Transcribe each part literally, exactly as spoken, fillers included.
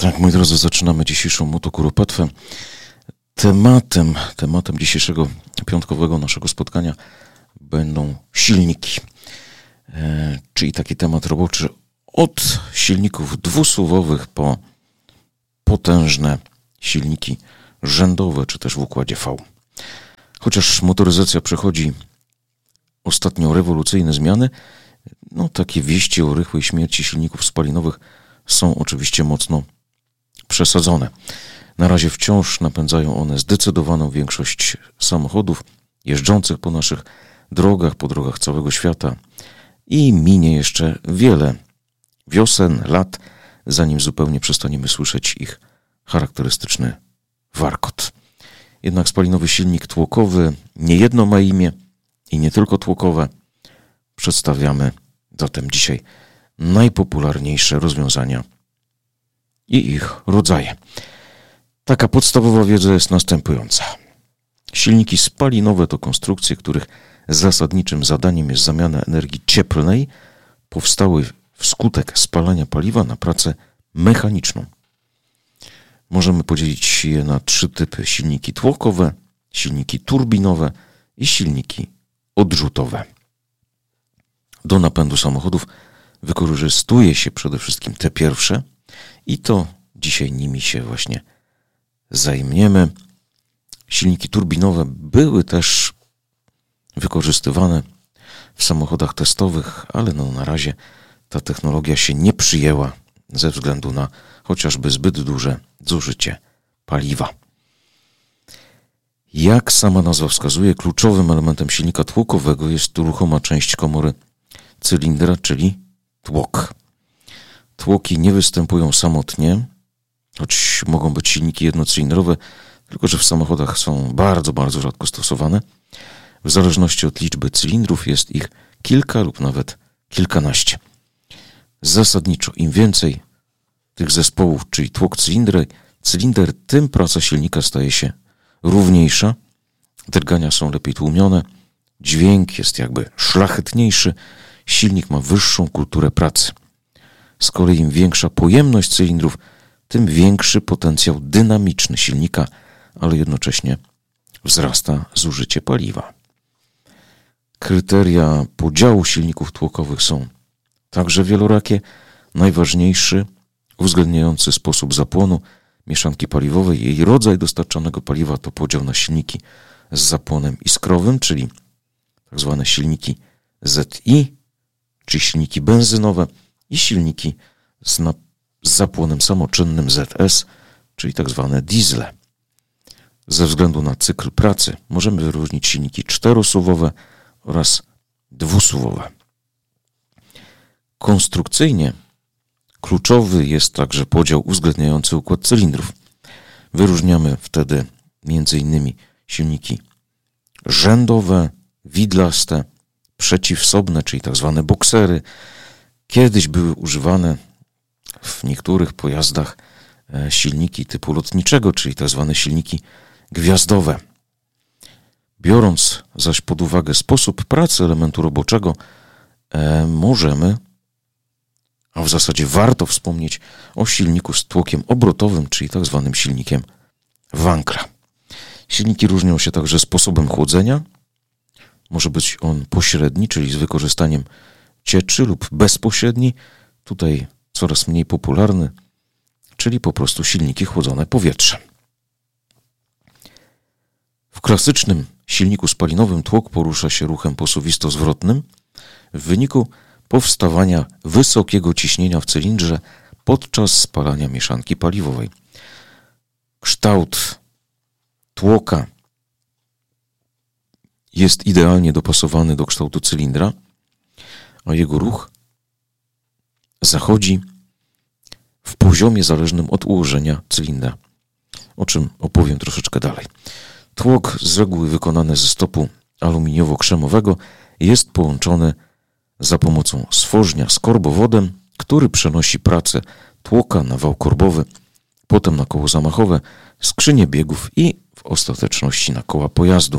Tak, moi drodzy, zaczynamy dzisiejszą Motokuropatwę. Tematem, tematem dzisiejszego piątkowego naszego spotkania będą silniki, e, czyli taki temat roboczy od silników dwusuwowych po potężne silniki rzędowe, czy też w układzie V. Chociaż motoryzacja przechodzi ostatnio rewolucyjne zmiany, no takie wieści o rychłej śmierci silników spalinowych są oczywiście mocno przesadzone. Na razie wciąż napędzają one zdecydowaną większość samochodów jeżdżących po naszych drogach, po drogach całego świata i minie jeszcze wiele wiosen, lat, zanim zupełnie przestaniemy słyszeć ich charakterystyczny warkot. Jednak spalinowy silnik tłokowy niejedno ma imię i nie tylko tłokowe. Przedstawiamy zatem dzisiaj najpopularniejsze rozwiązania i ich rodzaje. Taka podstawowa wiedza jest następująca. Silniki spalinowe to konstrukcje, których zasadniczym zadaniem jest zamiana energii cieplnej, powstały wskutek spalania paliwa na pracę mechaniczną. Możemy podzielić je na trzy typy: silniki tłokowe, silniki turbinowe i silniki odrzutowe. Do napędu samochodów wykorzystuje się przede wszystkim te pierwsze i to dzisiaj nimi się właśnie zajmiemy. Silniki turbinowe były też wykorzystywane w samochodach testowych, ale no na razie ta technologia się nie przyjęła ze względu na chociażby zbyt duże zużycie paliwa. Jak sama nazwa wskazuje, kluczowym elementem silnika tłokowego jest ruchoma część komory cylindra, czyli tłok. Tłoki nie występują samotnie, choć mogą być silniki jednocylindrowe, tylko że w samochodach są bardzo, bardzo rzadko stosowane. W zależności od liczby cylindrów jest ich kilka lub nawet kilkanaście. Zasadniczo im więcej tych zespołów, czyli tłok cylinder, cylinder, tym praca silnika staje się równiejsza, drgania są lepiej tłumione, dźwięk jest jakby szlachetniejszy, silnik ma wyższą kulturę pracy. Z kolei im większa pojemność cylindrów, tym większy potencjał dynamiczny silnika, ale jednocześnie wzrasta zużycie paliwa. Kryteria podziału silników tłokowych są także wielorakie. Najważniejszy, uwzględniający sposób zapłonu mieszanki paliwowej i jej rodzaj dostarczanego paliwa, to podział na silniki z zapłonem iskrowym, czyli tak zwane silniki Z I, czyli silniki benzynowe, i silniki z, na, z zapłonem samoczynnym Z S, czyli tak zwane diesle. Ze względu na cykl pracy możemy wyróżnić silniki czterosuwowe oraz dwusuwowe. Konstrukcyjnie kluczowy jest także podział uwzględniający układ cylindrów. Wyróżniamy wtedy między innymi silniki rzędowe, widlaste, przeciwsobne, czyli tak zwane boksery. Kiedyś były używane w niektórych pojazdach silniki typu lotniczego, czyli tak zwane silniki gwiazdowe. Biorąc zaś pod uwagę sposób pracy elementu roboczego, e, możemy, a w zasadzie warto wspomnieć o silniku z tłokiem obrotowym, czyli tak zwanym silnikiem Wankra. Silniki różnią się także sposobem chłodzenia. Może być on pośredni, czyli z wykorzystaniem cieczy, lub bezpośredni, tutaj coraz mniej popularny, czyli po prostu silniki chłodzone powietrzem. W klasycznym silniku spalinowym tłok porusza się ruchem posuwisto-zwrotnym w wyniku powstawania wysokiego ciśnienia w cylindrze podczas spalania mieszanki paliwowej. Kształt tłoka jest idealnie dopasowany do kształtu cylindra, a jego ruch zachodzi w poziomie zależnym od ułożenia cylindra, o czym opowiem troszeczkę dalej. Tłok, z reguły wykonany ze stopu aluminiowo-krzemowego, jest połączony za pomocą stworznia z korbowodem, który przenosi pracę tłoka na wał korbowy, potem na koło zamachowe, skrzynię biegów i w ostateczności na koła pojazdu.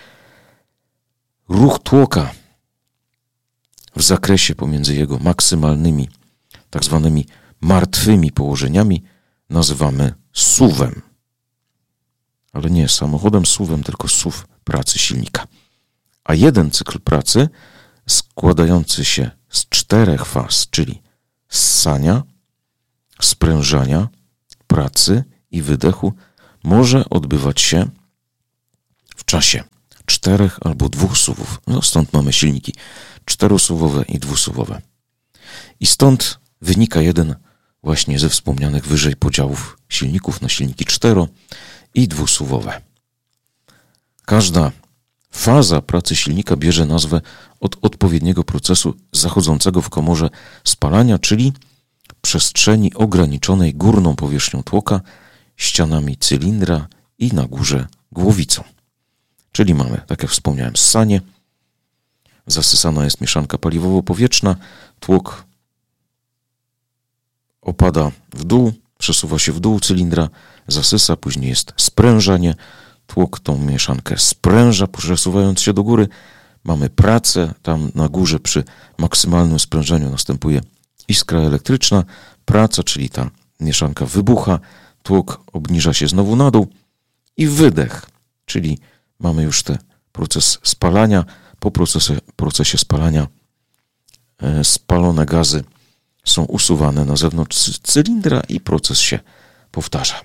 Ruch tłoka w zakresie pomiędzy jego maksymalnymi, tak zwanymi martwymi położeniami, nazywamy suwem. Ale nie samochodem suwem, tylko suw pracy silnika. A jeden cykl pracy składający się z czterech faz, czyli ssania, sprężania, pracy i wydechu, może odbywać się w czasie czterech albo dwóch suwów. No stąd mamy silniki czterosuwowe i dwusuwowe. I stąd wynika jeden właśnie ze wspomnianych wyżej podziałów silników na silniki cztero- i dwusuwowe. Każda faza pracy silnika bierze nazwę od odpowiedniego procesu zachodzącego w komorze spalania, czyli przestrzeni ograniczonej górną powierzchnią tłoka, ścianami cylindra i na górze głowicą. Czyli mamy, tak jak wspomniałem, ssanie, zasysana jest mieszanka paliwowo-powietrzna, tłok opada w dół, przesuwa się w dół cylindra, zasysa, później jest sprężanie, tłok tą mieszankę spręża, przesuwając się do góry. Mamy pracę, tam na górze przy maksymalnym sprężeniu następuje iskra elektryczna, praca, czyli ta mieszanka wybucha, tłok obniża się znowu na dół i wydech, czyli mamy już ten proces spalania. Po procesie, procesie spalania e, spalone gazy są usuwane na zewnątrz cylindra i proces się powtarza.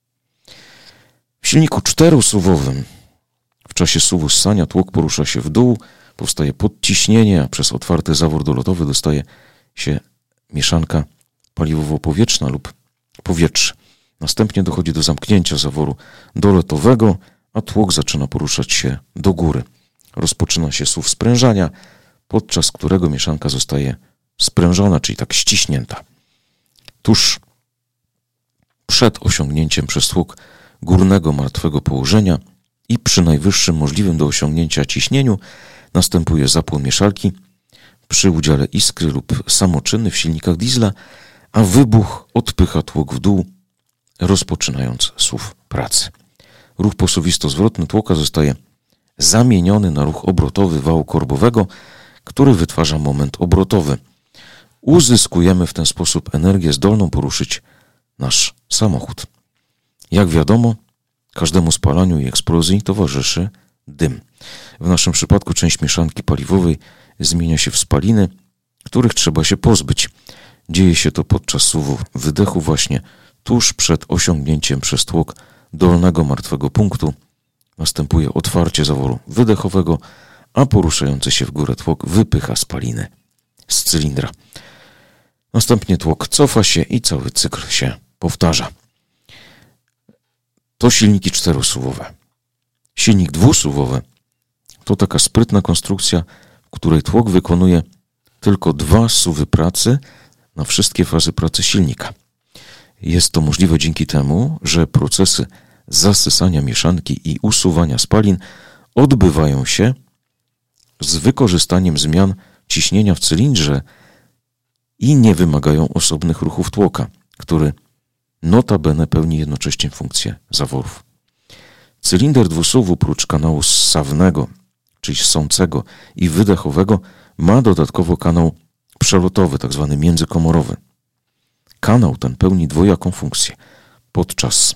W silniku czterosuwowym w czasie suwu ssania tłok porusza się w dół, powstaje podciśnienie, a przez otwarty zawór dolotowy dostaje się mieszanka paliwowo-powietrzna lub powietrze. Następnie dochodzi do zamknięcia zaworu dolotowego, a tłok zaczyna poruszać się do góry. Rozpoczyna się suw sprężania, podczas którego mieszanka zostaje sprężona, czyli tak ściśnięta. Tuż przed osiągnięciem przez tłok górnego martwego położenia i przy najwyższym możliwym do osiągnięcia ciśnieniu następuje zapłon mieszalki przy udziale iskry lub samoczyny w silnikach diesla, a wybuch odpycha tłok w dół, rozpoczynając suw pracy. Ruch posuwisto-zwrotny tłoka zostaje zamieniony na ruch obrotowy wału korbowego, który wytwarza moment obrotowy. Uzyskujemy w ten sposób energię zdolną poruszyć nasz samochód. Jak wiadomo, każdemu spalaniu i eksplozji towarzyszy dym. W naszym przypadku część mieszanki paliwowej zmienia się w spaliny, których trzeba się pozbyć. Dzieje się to podczas suwu wydechu właśnie tuż przed osiągnięciem przez tłok dolnego martwego punktu. Następuje otwarcie zaworu wydechowego, a poruszający się w górę tłok wypycha spaliny z cylindra. Następnie tłok cofa się i cały cykl się powtarza. To silniki czterosuwowe. Silnik dwusuwowy to taka sprytna konstrukcja, w której tłok wykonuje tylko dwa suwy pracy na wszystkie fazy pracy silnika. Jest to możliwe dzięki temu, że procesy zasysania mieszanki i usuwania spalin odbywają się z wykorzystaniem zmian ciśnienia w cylindrze i nie wymagają osobnych ruchów tłoka, który notabene pełni jednocześnie funkcję zaworów. Cylinder dwusuwu prócz kanału ssawnego, czyli ssącego i wydechowego, ma dodatkowo kanał przelotowy, tak zwany międzykomorowy. Kanał ten pełni dwojaką funkcję. Podczas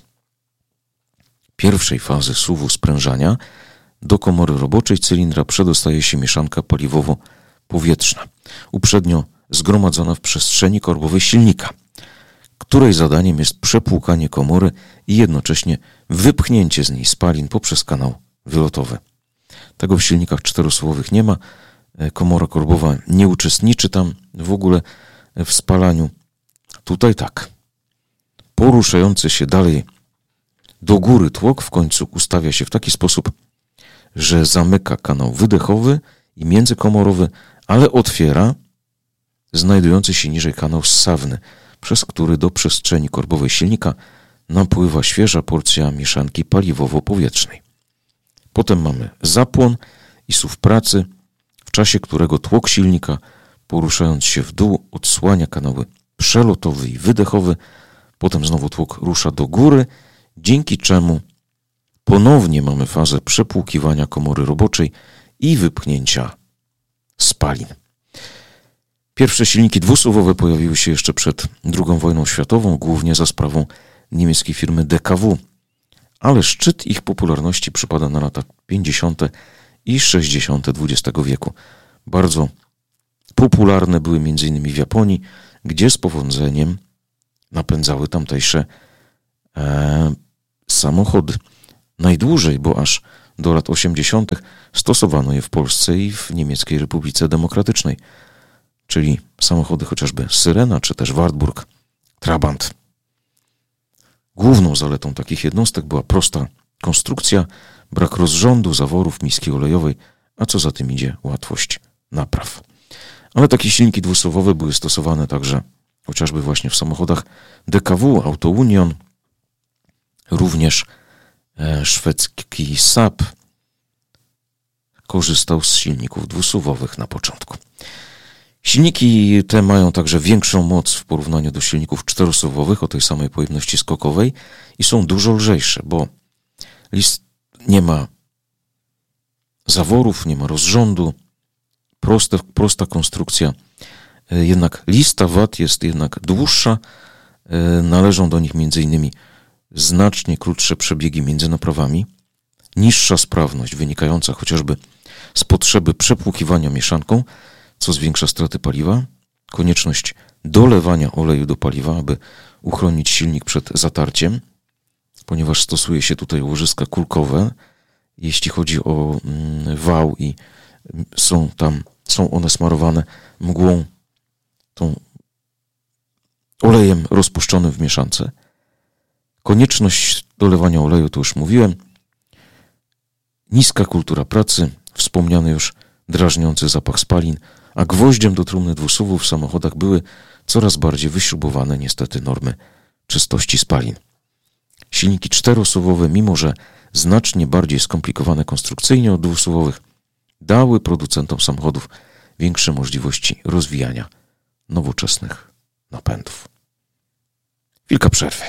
pierwszej fazy suwu sprężania do komory roboczej cylindra przedostaje się mieszanka paliwowo-powietrzna, uprzednio zgromadzona w przestrzeni korbowej silnika, której zadaniem jest przepłukanie komory i jednocześnie wypchnięcie z niej spalin poprzez kanał wylotowy. Tego w silnikach czterosuwowych nie ma. Komora korbowa nie uczestniczy tam w ogóle w spalaniu. Tutaj tak. Poruszający się dalej do góry tłok w końcu ustawia się w taki sposób, że zamyka kanał wydechowy i międzykomorowy, ale otwiera znajdujący się niżej kanał ssawny, przez który do przestrzeni korbowej silnika napływa świeża porcja mieszanki paliwowo-powietrznej. Potem mamy zapłon i suw pracy, w czasie którego tłok silnika, poruszając się w dół, odsłania kanały przelotowy i wydechowy. Potem znowu tłok rusza do góry, dzięki czemu ponownie mamy fazę przepłukiwania komory roboczej i wypchnięcia spalin. Pierwsze silniki dwusuwowe pojawiły się jeszcze przed drugą wojną światową, głównie za sprawą niemieckiej firmy D K W, ale szczyt ich popularności przypada na lata pięćdziesiąte i sześćdziesiąte dwudziestego wieku. Bardzo popularne były między innymi w Japonii, gdzie z powodzeniem napędzały tamtejsze e, samochody. Najdłużej, bo aż do lat osiemdziesiątych stosowano je w Polsce i w Niemieckiej Republice Demokratycznej, czyli samochody chociażby Syrena czy też Wartburg, Trabant. Główną zaletą takich jednostek była prosta konstrukcja, brak rozrządu, zaworów, miski olejowej, a co za tym idzie, łatwość napraw. Ale takie silniki dwusuwowe były stosowane także chociażby właśnie w samochodach D K W, Auto Union, również e, szwedzki Saab korzystał z silników dwusuwowych na początku. Silniki te mają także większą moc w porównaniu do silników czterosuwowych o tej samej pojemności skokowej i są dużo lżejsze, bo list nie ma zaworów, nie ma rozrządu, proste, prosta konstrukcja. Jednak lista wat jest jednak dłuższa, należą do nich między innymi znacznie krótsze przebiegi między naprawami, niższa sprawność wynikająca chociażby z potrzeby przepłukiwania mieszanką, co zwiększa straty paliwa, konieczność dolewania oleju do paliwa, aby uchronić silnik przed zatarciem, ponieważ stosuje się tutaj łożyska kulkowe, jeśli chodzi o wał i są tam, są one smarowane mgłą, tą olejem rozpuszczonym w mieszance. Konieczność dolewania oleju, to już mówiłem. Niska kultura pracy, wspomniany już drażniący zapach spalin, a gwoździem do trumny dwusuwów w samochodach były coraz bardziej wyśrubowane niestety normy czystości spalin. Silniki czterosuwowe, mimo że znacznie bardziej skomplikowane konstrukcyjnie od dwusuwowych, dały producentom samochodów większe możliwości rozwijania nowoczesnych napędów. Chwilka przerwy.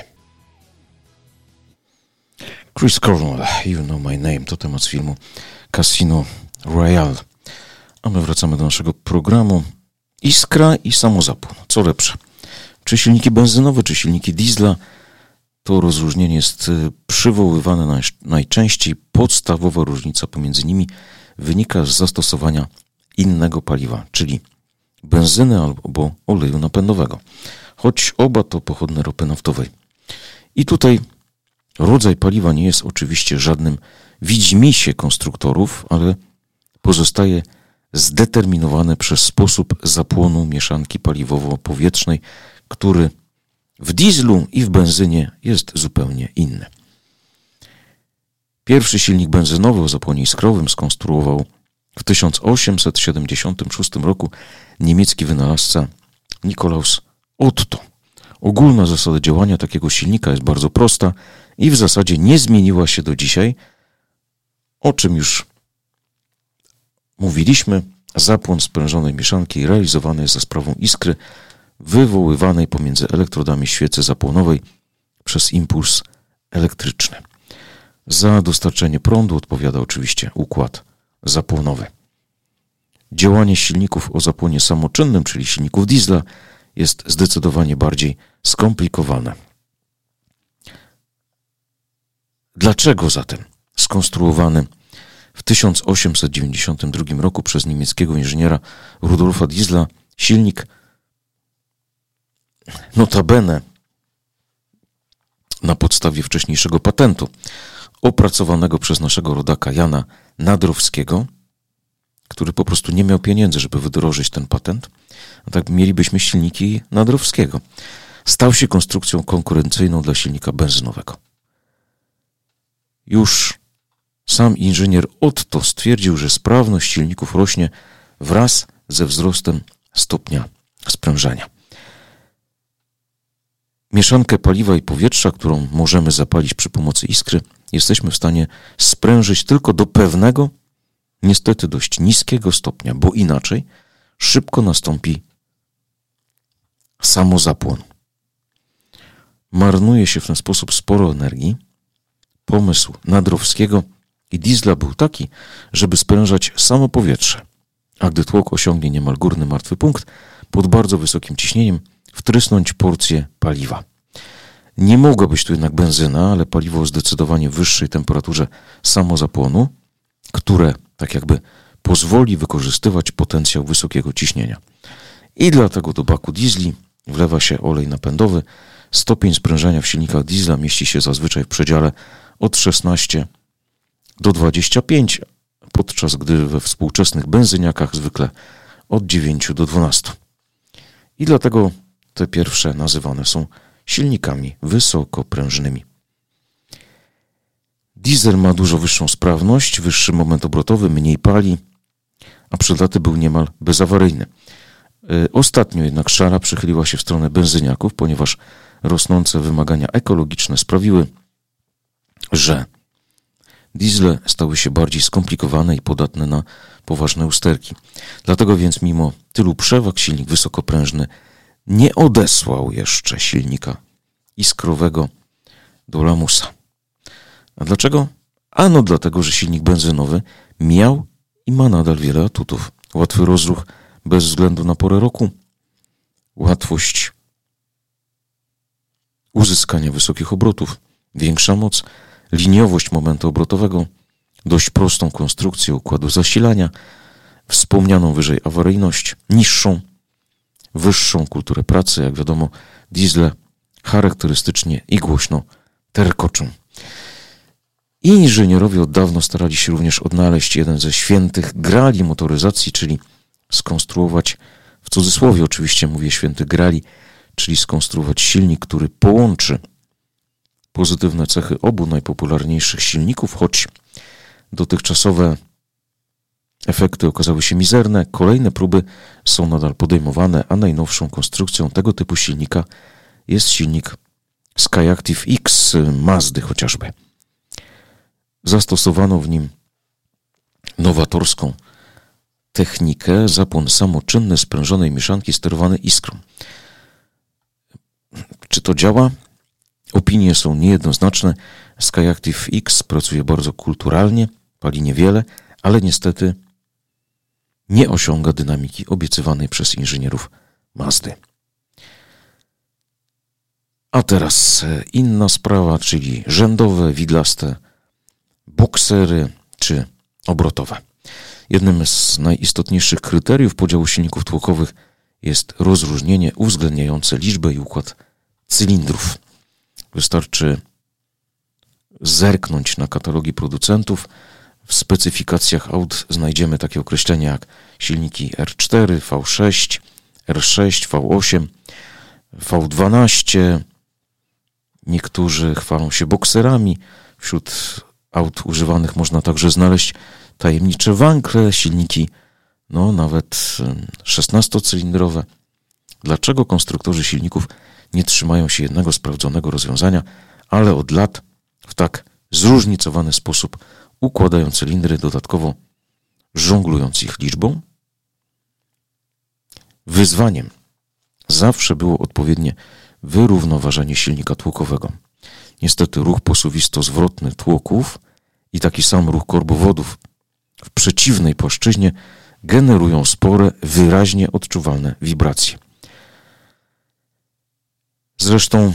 Chris Cornell, You Know My Name, to temat z filmu Casino Royale. A my wracamy do naszego programu. Iskra i samozapłon. Co lepsze? Czy silniki benzynowe, czy silniki diesla? To rozróżnienie jest przywoływane najczęściej. Podstawowa różnica pomiędzy nimi wynika z zastosowania innego paliwa, czyli benzyny albo oleju napędowego. Choć oba to pochodne ropy naftowej. I tutaj rodzaj paliwa nie jest oczywiście żadnym widzimisię konstruktorów, ale pozostaje zdeterminowany przez sposób zapłonu mieszanki paliwowo-powietrznej, który w dieslu i w benzynie jest zupełnie inny. Pierwszy silnik benzynowy o zapłonie iskrowym skonstruował w tysiąc osiemset siedemdziesiątym szóstym roku niemiecki wynalazca Nikolaus Otto. Ogólna zasada działania takiego silnika jest bardzo prosta i w zasadzie nie zmieniła się do dzisiaj, o czym już mówiliśmy. Zapłon sprężonej mieszanki realizowany jest za sprawą iskry wywoływanej pomiędzy elektrodami świecy zapłonowej przez impuls elektryczny. Za dostarczenie prądu odpowiada oczywiście układ zapłonowy. Działanie silników o zapłonie samoczynnym, czyli silników diesla, jest zdecydowanie bardziej skomplikowane. Dlaczego zatem skonstruowany w tysiąc osiemset dziewięćdziesiątym drugim roku przez niemieckiego inżyniera Rudolfa Diesla silnik notabene na podstawie wcześniejszego patentu opracowanego przez naszego rodaka Jana Nadrowskiego, który po prostu nie miał pieniędzy, żeby wydrożyć ten patent, a tak mielibyśmy silniki Nadrowskiego, stał się konstrukcją konkurencyjną dla silnika benzynowego. Już sam inżynier Otto stwierdził, że sprawność silników rośnie wraz ze wzrostem stopnia sprężania. Mieszankę paliwa i powietrza, którą możemy zapalić przy pomocy iskry, jesteśmy w stanie sprężyć tylko do pewnego, niestety dość niskiego stopnia, bo inaczej szybko nastąpi samozapłon. Marnuje się w ten sposób sporo energii. Pomysł Nadrowskiego i Diesla był taki, żeby sprężać samo powietrze, a gdy tłok osiągnie niemal górny martwy punkt, pod bardzo wysokim ciśnieniem wtrysnąć porcję paliwa. Nie mogła być tu jednak benzyna, ale paliwo o zdecydowanie wyższej temperaturze samozapłonu, które tak jakby pozwoli wykorzystywać potencjał wysokiego ciśnienia. I dlatego do baku diesli wlewa się olej napędowy. Stopień sprężenia w silnikach diesla mieści się zazwyczaj w przedziale od szesnaście do dwudziestu pięciu, podczas gdy we współczesnych benzyniakach zwykle od dziewięciu do dwunastu. I dlatego te pierwsze nazywane są silnikami wysokoprężnymi. Diesel ma dużo wyższą sprawność, wyższy moment obrotowy, mniej pali, a przed laty był niemal bezawaryjny. Ostatnio jednak szara przychyliła się w stronę benzyniaków, ponieważ rosnące wymagania ekologiczne sprawiły, że diesle stały się bardziej skomplikowane i podatne na poważne usterki. Dlatego więc mimo tylu przewag silnik wysokoprężny nie odesłał jeszcze silnika iskrowego do lamusa. A dlaczego? Ano dlatego, że silnik benzynowy miał i ma nadal wiele atutów. Łatwy rozruch bez względu na porę roku, łatwość uzyskania wysokich obrotów, większa moc, liniowość momentu obrotowego, dość prostą konstrukcję układu zasilania, wspomnianą wyżej awaryjność, niższą, wyższą kulturę pracy. Jak wiadomo, diesle charakterystycznie i głośno terkoczą. Inżynierowie od dawna starali się również odnaleźć jeden ze świętych grali motoryzacji, czyli skonstruować, w cudzysłowie oczywiście mówię święty grali, czyli skonstruować silnik, który połączy pozytywne cechy obu najpopularniejszych silników, choć dotychczasowe efekty okazały się mizerne. Kolejne próby są nadal podejmowane, a najnowszą konstrukcją tego typu silnika jest silnik Skyactiv X Mazdy chociażby. Zastosowano w nim nowatorską technikę, zapłon samoczynny sprężonej mieszanki sterowany iskrą. Czy to działa? Opinie są niejednoznaczne. Skyactiv X pracuje bardzo kulturalnie, pali niewiele, ale niestety nie osiąga dynamiki obiecywanej przez inżynierów Mazdy. A teraz inna sprawa, czyli rzędowe, widlaste boksery czy obrotowe. Jednym z najistotniejszych kryteriów podziału silników tłokowych jest rozróżnienie uwzględniające liczbę i układ cylindrów. Wystarczy zerknąć na katalogi producentów. W specyfikacjach aut znajdziemy takie określenia jak silniki R cztery, V sześć, R sześć, V osiem, V dwanaście. Niektórzy chwalą się bokserami. Wśród aut używanych można także znaleźć tajemnicze wankle, silniki no nawet szesnastocylindrowe. Dlaczego konstruktorzy silników nie trzymają się jednego sprawdzonego rozwiązania, ale od lat w tak zróżnicowany sposób układają cylindry, dodatkowo żonglując ich liczbą? Wyzwaniem zawsze było odpowiednie wyrównoważenie silnika tłokowego. Niestety ruch posuwisto-zwrotny tłoków i taki sam ruch korbowodów w przeciwnej płaszczyźnie generują spore, wyraźnie odczuwalne wibracje. Zresztą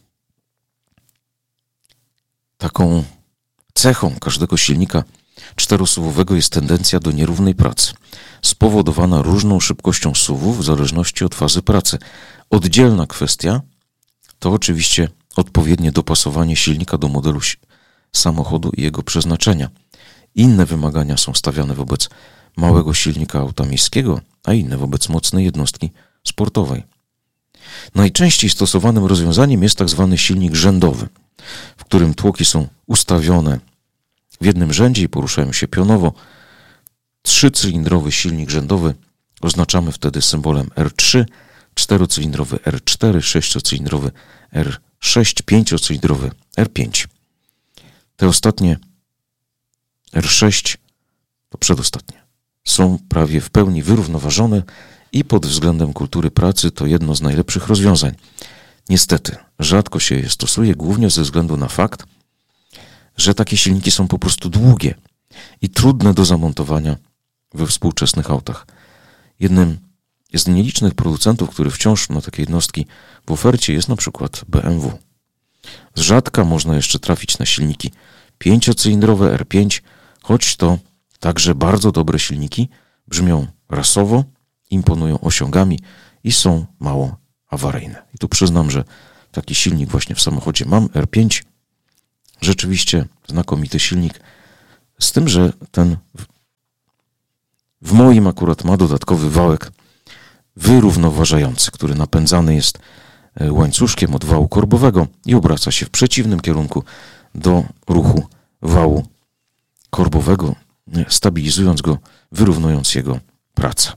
taką cechą każdego silnika czterosuwowego jest tendencja do nierównej pracy, spowodowana różną szybkością suwów w zależności od fazy pracy. Oddzielna kwestia to oczywiście odpowiednie dopasowanie silnika do modelu samochodu i jego przeznaczenia. Inne wymagania są stawiane wobec małego silnika auta miejskiego, a inne wobec mocnej jednostki sportowej. Najczęściej stosowanym rozwiązaniem jest tak zwany silnik rzędowy, w którym tłoki są ustawione w jednym rzędzie i poruszają się pionowo. Trzycylindrowy silnik rzędowy oznaczamy wtedy symbolem R trzy, czterocylindrowy R cztery, sześciocylindrowy R sześć, pięciocylindrowy R pięć. Te ostatnie R sześć to przedostatnie. Są prawie w pełni wyrównoważone i pod względem kultury pracy to jedno z najlepszych rozwiązań. Niestety, rzadko się je stosuje, głównie ze względu na fakt, że takie silniki są po prostu długie i trudne do zamontowania we współczesnych autach. Jednym z nielicznych producentów, który wciąż ma takie jednostki w ofercie, jest na przykład B M W. Z rzadka można jeszcze trafić na silniki pięciocylindrowe R pięć, choć to także bardzo dobre silniki, brzmią rasowo, imponują osiągami i są mało awaryjne. I tu przyznam, że taki silnik właśnie w samochodzie mam, R pięć. Rzeczywiście znakomity silnik, z tym, że ten w, w moim akurat ma dodatkowy wałek wyrównoważający, który napędzany jest łańcuszkiem od wału korbowego i obraca się w przeciwnym kierunku do ruchu wału korbowego, stabilizując go, wyrównując jego pracę.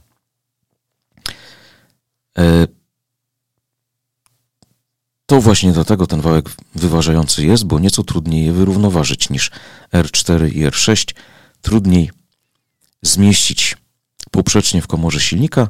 To właśnie dlatego ten wałek wyważający jest, bo nieco trudniej je wyrównoważyć niż R cztery i R sześć. Trudniej zmieścić poprzecznie w komorze silnika,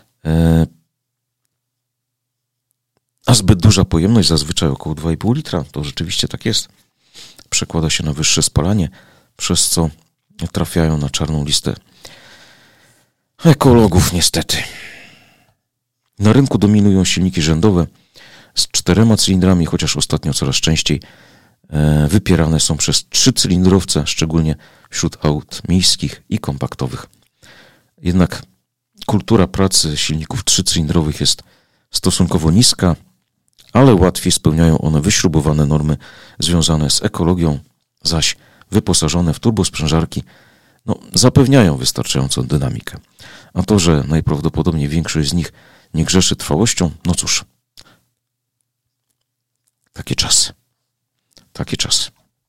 a zbyt duża pojemność, zazwyczaj około dwa i pół litra, to rzeczywiście tak jest, przekłada się na wyższe spalanie, przez co trafiają na czarną listę ekologów niestety. Na rynku dominują silniki rzędowe z czterema cylindrami, chociaż ostatnio coraz częściej wypierane są przez trzycylindrowce, szczególnie wśród aut miejskich i kompaktowych. Jednak kultura pracy silników trzycylindrowych jest stosunkowo niska, ale łatwiej spełniają one wyśrubowane normy związane z ekologią, zaś wyposażone w turbosprzężarki no, zapewniają wystarczającą dynamikę. A to, że najprawdopodobniej większość z nich nie grzeszy trwałością, no cóż, takie czasy. Takie czasy.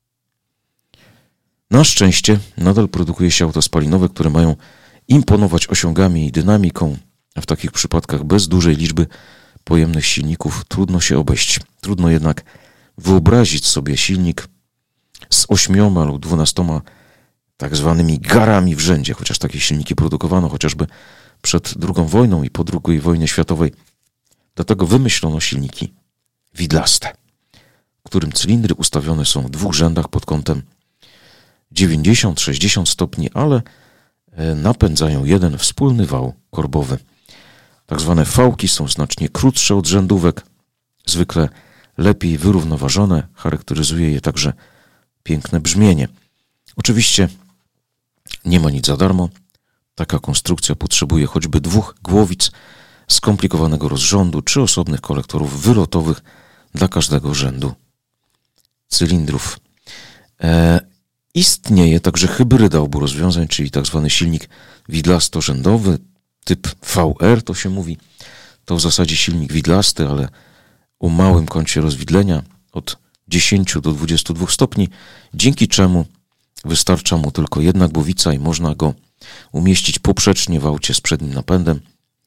Na szczęście nadal produkuje się auta spalinowe, które mają imponować osiągami i dynamiką, a w takich przypadkach bez dużej liczby pojemnych silników trudno się obejść. Trudno jednak wyobrazić sobie silnik z ośmioma lub dwunastoma tak zwanymi garami w rzędzie, chociaż takie silniki produkowano chociażby przed drugą wojną i po drugiej wojnie światowej. Dlatego wymyślono silniki widlaste, w którym cylindry ustawione są w dwóch rzędach pod kątem dziewięćdziesiąt sześćdziesiąt stopni, ale napędzają jeden wspólny wał korbowy. Tak zwane fałki są znacznie krótsze od rzędówek, zwykle lepiej wyrównoważone, charakteryzuje je także piękne brzmienie. Oczywiście nie ma nic za darmo. Taka konstrukcja potrzebuje choćby dwóch głowic, skomplikowanego rozrządu czy osobnych kolektorów wylotowych dla każdego rzędu cylindrów. E, istnieje także hybryda obu rozwiązań, czyli tak zwany silnik widlasto-rzędowy, typ V R to się mówi. To w zasadzie silnik widlasty, ale o małym kącie rozwidlenia od dziesięciu do dwudziestu dwóch stopni, dzięki czemu wystarcza mu tylko jedna głowica i można go umieścić poprzecznie w aucie z przednim napędem.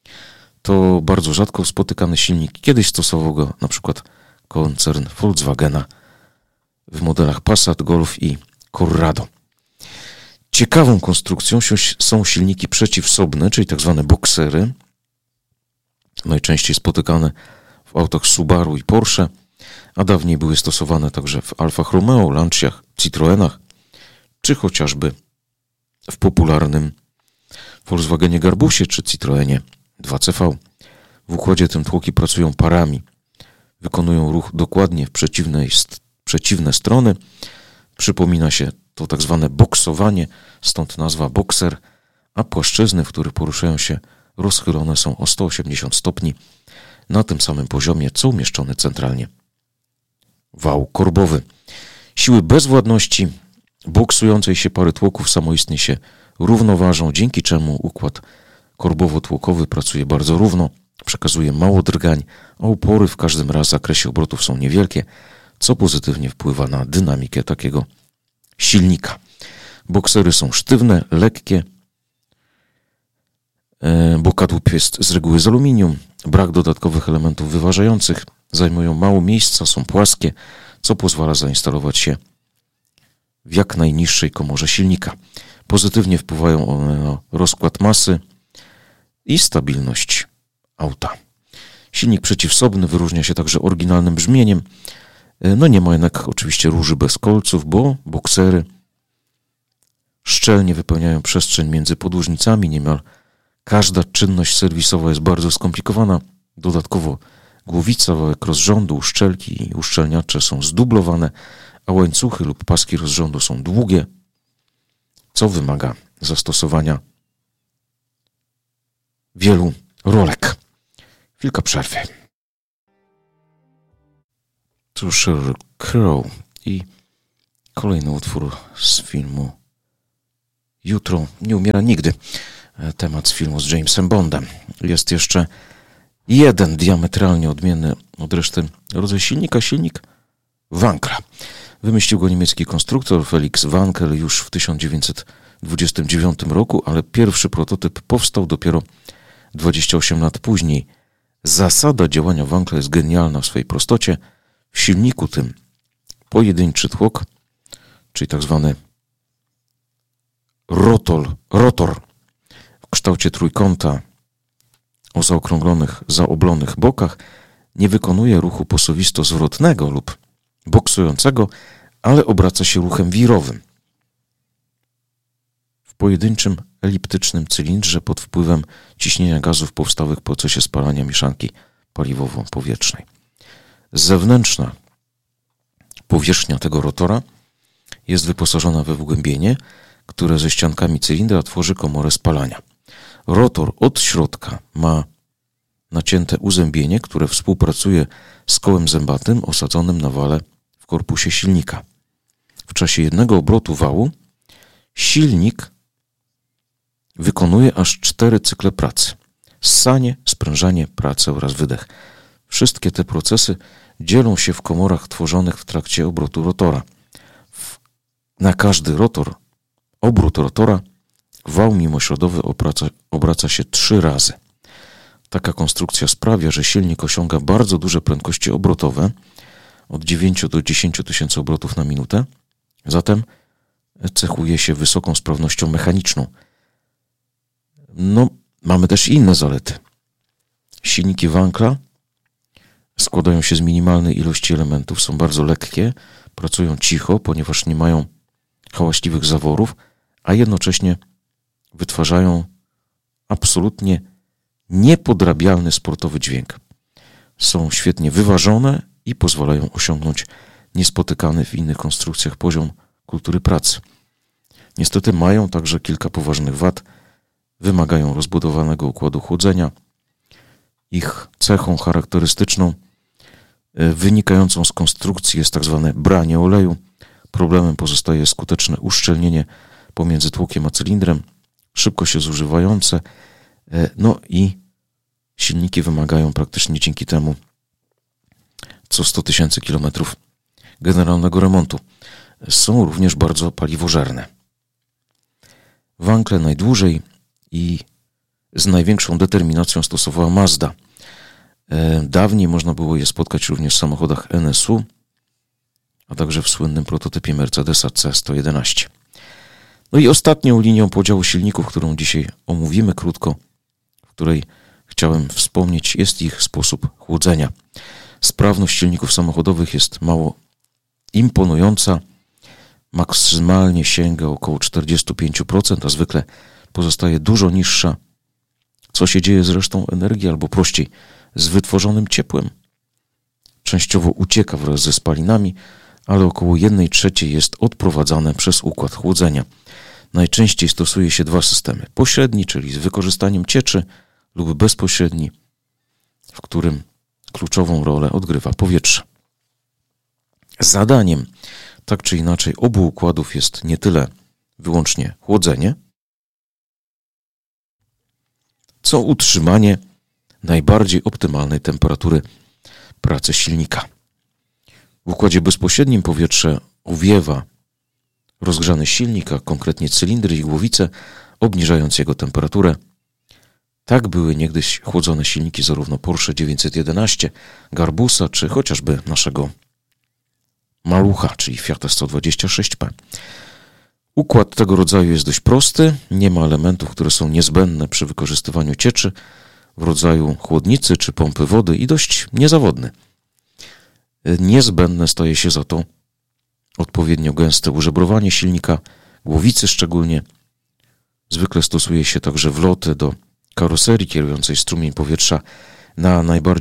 To bardzo rzadko spotykany silnik. Kiedyś stosował go na przykład koncern Volkswagena w modelach Passat, Golf i Corrado. Ciekawą konstrukcją są silniki przeciwsobne, czyli tak zwane boksery, najczęściej spotykane w autach Subaru i Porsche, a dawniej były stosowane także w Alfach Romeo, Lanciach, Citroenach, czy chociażby w popularnym Volkswagenie Garbusie czy Citroenie dwa C V. W układzie tym tłoki pracują parami. Wykonują ruch dokładnie w przeciwnej, przeciwne strony. Przypomina się to tak zwane boksowanie, stąd nazwa bokser, a płaszczyzny, w których poruszają się, rozchylone są o sto osiemdziesiąt stopni na tym samym poziomie, co umieszczony centralnie wał korbowy. Siły bezwładności boksującej się pary tłoków samoistnie się równoważą, dzięki czemu układ korbowo-tłokowy pracuje bardzo równo, przekazuje mało drgań, a opory w każdym raz zakresie obrotów są niewielkie, co pozytywnie wpływa na dynamikę takiego silnika. Boksery są sztywne, lekkie, bo kadłub jest z reguły z aluminium, brak dodatkowych elementów wyważających, zajmują mało miejsca, są płaskie, co pozwala zainstalować się w jak najniższej komorze silnika. Pozytywnie wpływają one na rozkład masy i stabilność auta. Silnik przeciwsobny wyróżnia się także oryginalnym brzmieniem. No nie ma jednak oczywiście róży bez kolców, bo boksery szczelnie wypełniają przestrzeń między podłużnicami. Niemal każda czynność serwisowa jest bardzo skomplikowana. Dodatkowo Głowica, wałek rozrządu, uszczelki i uszczelniacze są zdublowane, a łańcuchy lub paski rozrządu są długie, co wymaga zastosowania wielu rolek. Chwilka przerwy. To Sheryl Crow i kolejny utwór z filmu Jutro nie umiera nigdy. Temat z filmu z Jamesem Bondem. Jest jeszcze jeden diametralnie odmienny od reszty rodzaj silnika, silnik Wankla. Wymyślił go niemiecki konstruktor Felix Wankel już w tysiąc dziewięćset dwudziestym dziewiątym roku, ale pierwszy prototyp powstał dopiero dwadzieścia osiem lat później. Zasada działania Wankla jest genialna w swojej prostocie. W silniku tym pojedynczy tłok, czyli tak zwany rotor, rotor w kształcie trójkąta o zaokrąglonych, zaoblonych bokach nie wykonuje ruchu posuwisto-zwrotnego lub boksującego, ale obraca się ruchem wirowym. W pojedynczym eliptycznym cylindrze pod wpływem ciśnienia gazów powstałych w procesie spalania mieszanki paliwowo-powietrznej. Zewnętrzna powierzchnia tego rotora jest wyposażona we wgłębienie, które ze ściankami cylindra tworzy komorę spalania. Rotor od środka ma nacięte uzębienie, które współpracuje z kołem zębatym osadzonym na wale w korpusie silnika. W czasie jednego obrotu wału silnik wykonuje aż cztery cykle pracy. Ssanie, sprężanie, pracę oraz wydech. Wszystkie te procesy dzielą się w komorach tworzonych w trakcie obrotu rotora. Na każdy rotor, obrót rotora, wał mimośrodowy obraca, obraca się trzy razy. Taka konstrukcja sprawia, że silnik osiąga bardzo duże prędkości obrotowe, od dziewięciu do dziesięciu tysięcy obrotów na minutę, zatem cechuje się wysoką sprawnością mechaniczną. No, mamy też inne zalety. Silniki Wankla składają się z minimalnej ilości elementów, są bardzo lekkie, pracują cicho, ponieważ nie mają hałaśliwych zaworów, a jednocześnie wytwarzają absolutnie niepodrabialny sportowy dźwięk. Są świetnie wyważone i pozwalają osiągnąć niespotykany w innych konstrukcjach poziom kultury pracy. Niestety mają także kilka poważnych wad, wymagają rozbudowanego układu chłodzenia. Ich cechą charakterystyczną wynikającą z konstrukcji jest tak zwane branie oleju. Problemem pozostaje skuteczne uszczelnienie pomiędzy tłokiem a cylindrem, szybko się zużywające, no i silniki wymagają praktycznie dzięki temu co sto tysięcy kilometrów generalnego remontu. Są również bardzo paliwożerne. Wankle najdłużej i z największą determinacją stosowała Mazda. Dawniej można było je spotkać również w samochodach N S U, a także w słynnym prototypie Mercedesa C sto jedenaście. No i ostatnią linią podziału silników, którą dzisiaj omówimy krótko, w której chciałem wspomnieć, jest ich sposób chłodzenia. Sprawność silników samochodowych jest mało imponująca, maksymalnie sięga około czterdzieści pięć procent, a zwykle pozostaje dużo niższa. Co się dzieje z resztą energii, albo prościej, z wytworzonym ciepłem? Częściowo ucieka wraz ze spalinami, ale około jednej trzeciej jest odprowadzane przez układ chłodzenia. Najczęściej stosuje się dwa systemy. Pośredni, czyli z wykorzystaniem cieczy, lub bezpośredni, w którym kluczową rolę odgrywa powietrze. Zadaniem, tak czy inaczej, obu układów jest nie tyle wyłącznie chłodzenie, co utrzymanie najbardziej optymalnej temperatury pracy silnika. W układzie bezpośrednim powietrze owiewa rozgrzany silnik, a konkretnie cylindry i głowice, obniżając jego temperaturę. Tak były niegdyś chłodzone silniki zarówno Porsche dziewięćset jedenaście, Garbusa, czy chociażby naszego malucha, czyli Fiata sto dwadzieścia sześć P. Układ tego rodzaju jest dość prosty, nie ma elementów, które są niezbędne przy wykorzystywaniu cieczy w rodzaju chłodnicy czy pompy wody i dość niezawodny. Niezbędne staje się za to odpowiednio gęste użebrowanie silnika, głowicy szczególnie. Zwykle stosuje się także wloty do karoserii kierującej strumień powietrza na najbardziej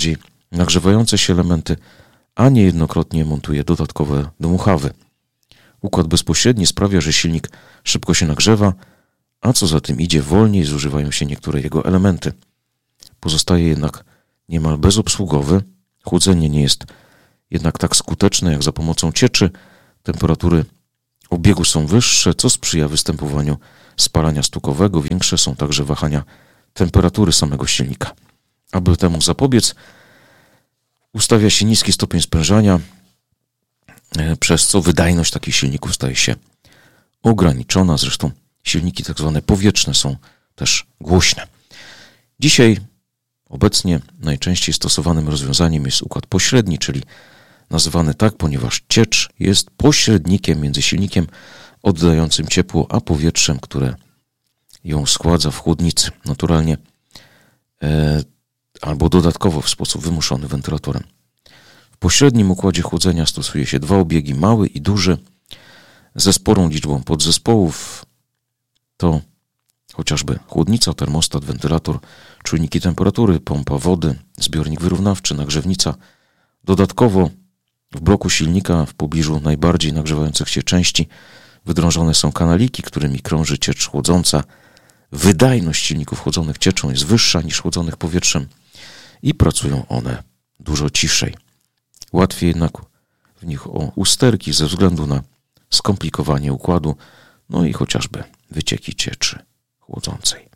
nagrzewające się elementy, a niejednokrotnie montuje dodatkowe dmuchawy. Układ bezpośredni sprawia, że silnik szybko się nagrzewa, a co za tym idzie, wolniej zużywają się niektóre jego elementy. Pozostaje jednak niemal bezobsługowy. Chłodzenie nie jest jednak tak skuteczne jak za pomocą cieczy. Temperatury obiegu są wyższe, co sprzyja występowaniu spalania stukowego. Większe są także wahania temperatury samego silnika. Aby temu zapobiec, ustawia się niski stopień sprężania, przez co wydajność takich silników staje się ograniczona. Zresztą silniki tak zwane powietrzne są też głośne. Dzisiaj obecnie najczęściej stosowanym rozwiązaniem jest układ pośredni, czyli nazywany tak, ponieważ ciecz jest pośrednikiem między silnikiem oddającym ciepło, a powietrzem, które ją schładza w chłodnicy, naturalnie e, albo dodatkowo w sposób wymuszony wentylatorem. W pośrednim układzie chłodzenia stosuje się dwa obiegi, mały i duży, ze sporą liczbą podzespołów. To chociażby chłodnica, termostat, wentylator, czujniki temperatury, pompa wody, zbiornik wyrównawczy, nagrzewnica. Dodatkowo w bloku silnika w pobliżu najbardziej nagrzewających się części wydrążone są kanaliki, którymi krąży ciecz chłodząca. Wydajność silników chłodzonych cieczą jest wyższa niż chłodzonych powietrzem i pracują one dużo ciszej. Łatwiej jednak w nich o usterki ze względu na skomplikowanie układu, no i chociażby wycieki cieczy chłodzącej.